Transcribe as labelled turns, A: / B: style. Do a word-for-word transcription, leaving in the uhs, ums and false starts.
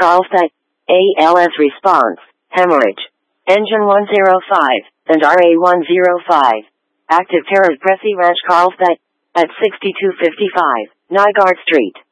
A: Carlsbad. A L S response, hemorrhage. Engine one oh five, and R A one oh five. Active terror Pressy Ranch Carlsbad. At sixty-two fifty-five, Nygaard Street.